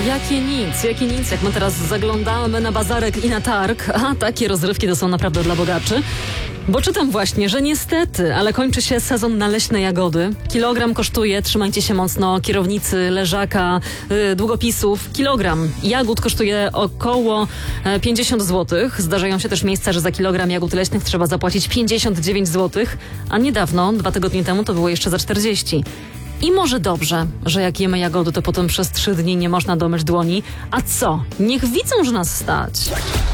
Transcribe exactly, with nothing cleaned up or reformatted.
Jakie nic, jakie nic, jak my teraz zaglądamy na bazarek i na targ, a takie rozrywki to są naprawdę dla bogaczy. Bo czytam właśnie, że niestety, ale kończy się sezon na leśne jagody. Kilogram kosztuje, trzymajcie się mocno, kierownicy, leżaka, yy, długopisów. Kilogram jagód kosztuje około e, pięćdziesiąt złotych. Zdarzają się też miejsca, że za kilogram jagód leśnych trzeba zapłacić pięćdziesiąt dziewięć złotych, a niedawno, dwa tygodnie temu, to było jeszcze za czterdzieści. I może dobrze, że jak jemy jagody, to potem przez trzy dni nie można domyć dłoni. A co? Niech widzą, że nas stać.